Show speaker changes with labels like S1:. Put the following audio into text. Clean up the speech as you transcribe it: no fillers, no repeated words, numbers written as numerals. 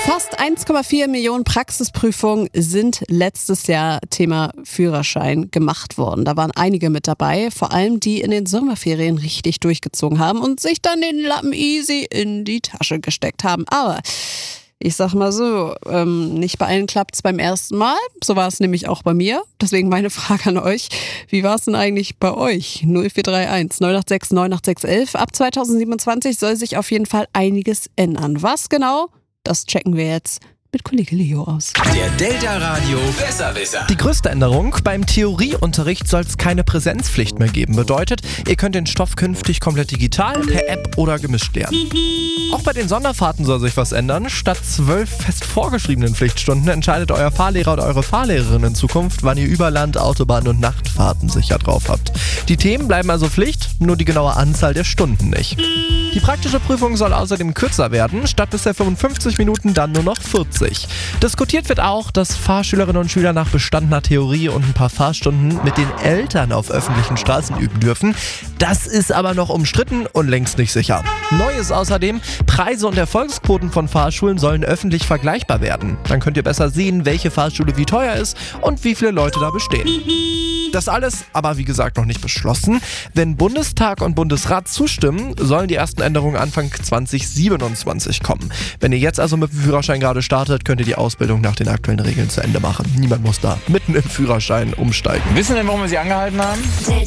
S1: Fast 1,4 Millionen Praxisprüfungen sind letztes Jahr Thema Führerschein gemacht worden. Da waren einige mit dabei, vor allem die in den Sommerferien richtig durchgezogen haben und sich dann den Lappen easy in die Tasche gesteckt haben. Aber ich sag mal so, nicht bei allen klappt's beim ersten Mal. So war es nämlich auch bei mir. Deswegen meine Frage an euch. Wie war es denn eigentlich bei euch? 0431 986 98611. Ab 2027 soll sich auf jeden Fall einiges ändern. Was genau? Das checken wir jetzt mit Kollege Leo aus.
S2: Der Delta Radio Besserwisser.
S3: Die größte Änderung: beim Theorieunterricht soll es keine Präsenzpflicht mehr geben. Bedeutet, ihr könnt den Stoff künftig komplett digital, per App oder gemischt lernen. Auch bei den Sonderfahrten soll sich was ändern. Statt 12 fest vorgeschriebenen Pflichtstunden entscheidet euer Fahrlehrer oder eure Fahrlehrerin in Zukunft, wann ihr Überland-, Autobahn- und Nachtfahrten sicher drauf habt. Die Themen bleiben also Pflicht, nur die genaue Anzahl der Stunden nicht. Die praktische Prüfung soll außerdem kürzer werden, statt bisher 55 Minuten dann nur noch 40. Diskutiert wird auch, dass Fahrschülerinnen und Schüler nach bestandener Theorie und ein paar Fahrstunden mit den Eltern auf öffentlichen Straßen üben dürfen. Das ist aber noch umstritten und längst nicht sicher. Neu ist außerdem, Preise und Erfolgsquoten von Fahrschulen sollen öffentlich vergleichbar werden. Dann könnt ihr besser sehen, welche Fahrschule wie teuer ist und wie viele Leute da bestehen. Das alles aber wie gesagt noch nicht beschlossen. Wenn Bundestag und Bundesrat zustimmen, sollen die ersten Änderungen Anfang 2027 kommen. Wenn ihr jetzt also mit dem Führerschein gerade startet, könnt ihr die Ausbildung nach den aktuellen Regeln zu Ende machen. Niemand muss da mitten im Führerschein umsteigen.
S4: Wissen denn, warum wir sie angehalten haben?